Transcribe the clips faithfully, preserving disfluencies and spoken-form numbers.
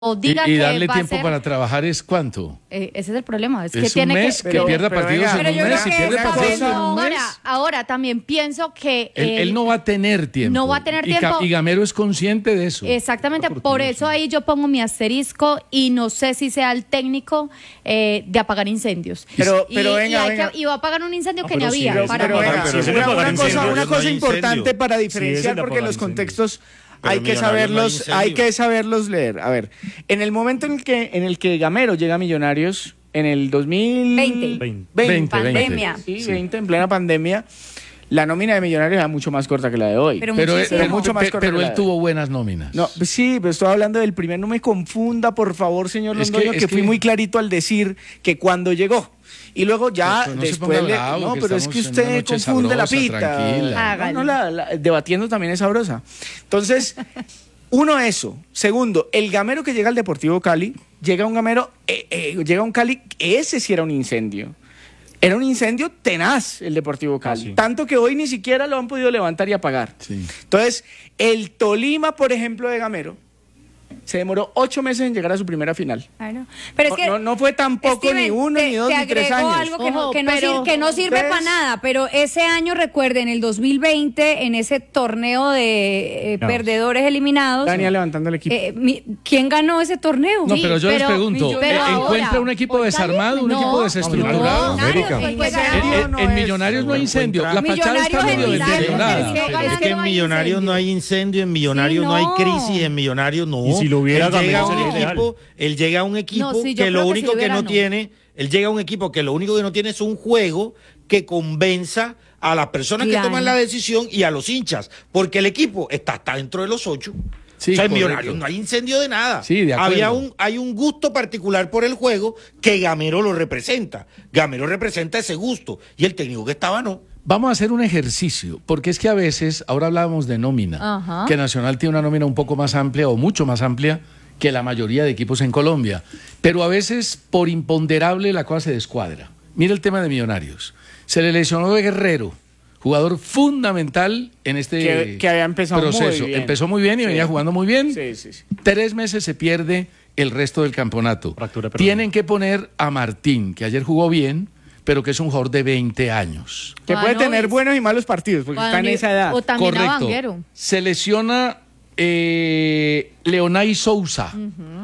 o diga y, y que darle va tiempo a ser, para trabajar es ¿cuánto? Eh, ese es el problema. Es, Es que un tiene mes que, que pierda pero partidos venga, en pero un yo mes. creo Si que pierde esa partidos cosa- en un mes, ahora, ahora también pienso que él, el- él no va a tener tiempo. no va a tener y, tiempo. Ca- y Gamero es consciente de eso. Exactamente, por eso ahí yo pongo mi asterisco y no sé si sea el técnico eh, de apagar incendios. Pero- y, pero y venga, hay venga. que- y va a apagar un incendio No, que ni pero sí, había. pero- para Pero mí. venga, pero una, sí, una apagar cosa, incendios, una no cosa hay importante incendio. para Sí, diferenciar, es el de porque apagar los incendios. contextos Pero hay en que Millonarios no hay saberlos, incendio. hay que saberlos leer. A ver, en el momento en el que en el que Gamero llega a Millonarios, en el dos mil veinte. veinte, Pandemia. Sí, veinte, en plena pandemia, la nómina de Millonarios era mucho más corta que la de hoy. Pero Pero, él- muchísimo. él- mucho más pe- corta pero que él la de- tuvo buenas nóminas. No, pues sí, pero estoy hablando del primer, no me confunda, por favor, señor Es que- Londoño, que, es fui que- muy clarito al decir que cuando llegó. Y luego ya Pero no se después ponga le- bravo, no, que pero es estamos que en una usted noche confunde la sabrosa, pita. tranquila. Hágale. No, no, la- la- debatiendo también es sabrosa. Entonces, uno, eso. Segundo, el Gamero que llega al Deportivo Cali, llega un Gamero, eh, eh, llega un Cali, ese sí era un incendio. Era un incendio tenaz el Deportivo Cali. Ah, sí. Tanto que hoy ni siquiera lo han podido levantar y apagar. Sí. Entonces, el Tolima, por ejemplo, de Gamero, se demoró ocho meses en llegar a su primera final. Claro. Pero es que no, no fue tampoco Steven, ni uno, te- ni dos, te ni tres agrego años. algo que, no, Ojo, que, no pero- sir- que no sirve ¿ves? para nada, pero ese año, recuerden, el dos mil veinte, en ese torneo de eh, No. perdedores eliminados, Daniel levantando el equipo. eh, mi- ¿quién ganó ese torneo? No, Sí, pero yo les pregunto, pero ¿eh, ahora, ¿encuentra un equipo ¿por desarmado, un Cali? equipo No, desestructurado? no, América. Millonarios, Pues, fue eh, ganador. En, no en es- Millonarios no hay incendio. La fachada está Millonarios medio en Italia, deteriorada. es que- Es que en ganando Millonarios incendio. no hay incendio, en Millonarios Sí, no hay no. crisis, en Millonarios no. Y si lo hubiera, él llega a Gamero un sería equipo, él llega a un equipo No, sí, yo que lo creo que único si que hubiera, no no. tiene, él llega a un equipo que lo único que no tiene es un juego que convenza a las personas Claro. que toman la decisión y a los hinchas, porque el equipo está, está dentro de los ocho. Sí, o sea, en correcto. Millonarios no hay incendio de nada. Sí, de acuerdo. Había un, hay un gusto particular por el juego que Gamero lo representa. Gamero representa ese gusto y el técnico que estaba no. Vamos a hacer un ejercicio, porque es que a veces, ahora hablábamos de nómina, Ajá. que Nacional tiene una nómina un poco más amplia o mucho más amplia que la mayoría de equipos en Colombia, pero a veces por imponderable la cosa se descuadra. Mira el tema de Millonarios. Se le lesionó de Guerrero, jugador fundamental en este Que- que había empezado muy proceso. bien. Empezó muy bien y Sí. venía jugando muy bien. Sí, sí, sí. Tres meses se pierde el resto del campeonato. Fractura peronea. Tienen que poner a Martín, que ayer jugó bien, pero que es un jugador de veinte años. Que puede Bueno, tener y- buenos y malos partidos, porque está en esa edad. O también a Correcto. Vanguero. Se lesiona eh, Leonay Sousa,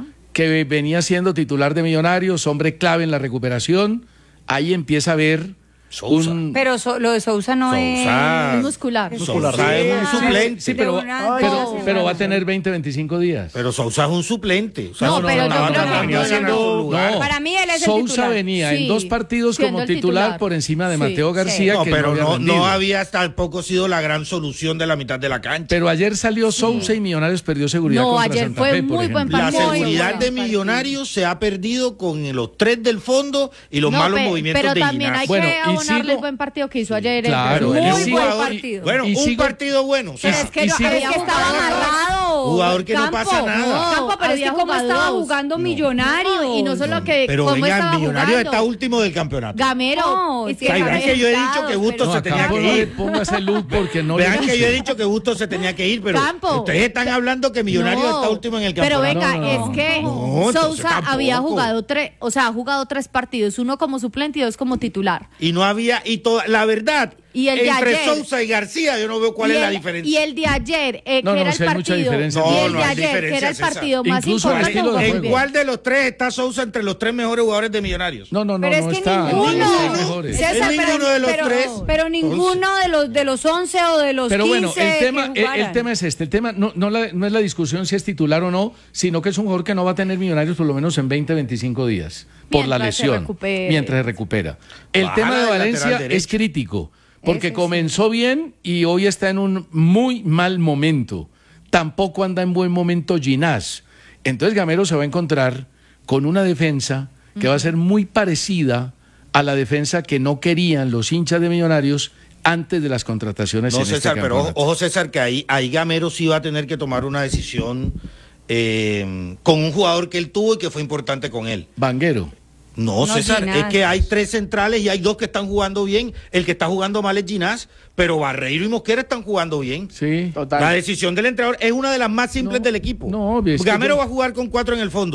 que venía siendo titular de Millonarios, hombre clave en la recuperación. Ahí empieza a ver Sousa. un... Pero so- lo de Sousa no Sousa. es muscular. Muscular. Sousa es un Sí, suplente. Sí, pero, de una- pero, dos pero va a semanas. tener veinte, veinticinco días. Pero Sousa es un suplente. O sea, No, pero yo estaba creo que- tratando de ganar su lugar. No, Para mí él es el Sousa titular. venía Sí, en dos partidos siendo como el titular, titular. por encima de Sí, Mateo sí. García, No, que pero no, no, había no rendido. había tampoco sido la gran solución de la mitad de la cancha. Pero ayer salió Sousa y Millonarios perdió seguridad No, contra ayer Santa fue Fe, por muy buen ejemplo. La partido. Muy seguridad buen de partido. Millonarios se ha perdido con los tres del fondo y los No, malos pe- movimientos pero de también Ginás. hay Bueno, que y abonarle sigo- el buen partido que hizo ayer. Claro, muy él buen es jugador- partido. Bueno, Y un sigo- partido bueno. sí. Pero es que, y no, sigo- es que estaba amarrado. Jugador que no Campo, pasa nada. Campo, pero es que Había cómo jugado estaba dos. jugando Millonarios. No, y no solo que Pero cómo venga, estaba Millonarios jugando. está último del campeonato. Gamero, No, es es que que Ay, vean que yo he dicho que Estados, Justo No, se a tenía Campo que no le ir. ponga ese look porque no Vean le que yo he gusta. dicho que Justo se tenía que ir, pero Campo. ustedes están hablando que Millonarios No, está último en el Pero campeonato. venga, No, no, es que no, entonces Sousa tampoco. había jugado tres, o sea, ha jugado tres partidos, uno como suplente y dos como titular. Y no había, y toda, la verdad, Y el de entre ayer. Sousa y García, yo no veo cuál y es la el, diferencia. Y el de ayer, eh, No, que no, era sí el hay mucha partido, diferencia. y No, el no de hay ayer, que era el diferencia, César. partido más Incluso importante. García lo jugó dejó muy ¿En bien. cuál de los tres está Sousa entre los tres mejores jugadores de Millonarios? No, no, no, Pero no es que está. ninguno. no es de los mejores. César, Es pero- ninguno de los pero- tres. Pero ninguno de los de los once o de los Pero quince bueno, el tema, que el, jugaran. el tema es este, el tema no, no, la- no es la discusión si es titular o no, sino que es un jugador que no va a tener Millonarios por lo menos en veinte, veinticinco días, por la Mientras se lesión, recupere. mientras se recupera. El Bájala tema de del Valencia lateral derecho. es crítico, porque Ese sí. comenzó bien y hoy está en un muy mal momento. Tampoco anda en buen momento Ginás. Entonces Gamero se va a encontrar con una defensa que va a ser muy parecida a la defensa que no querían los hinchas de Millonarios antes de las contrataciones No, en César, este pero ojo, campeonato. ojo, César, que ahí, ahí Gamero sí va a tener que tomar una decisión eh, con un jugador que él tuvo y que fue importante con él. Vanguero. No, No, César, Ginás. es que hay tres centrales y hay dos que están jugando bien. El que está jugando mal es Ginás, pero Barreiro y Mosquera están jugando bien. Sí. Total. La decisión del entrenador es una de las más simples No, del equipo. no, es que Gamero yo- va a jugar con cuatro en el fondo.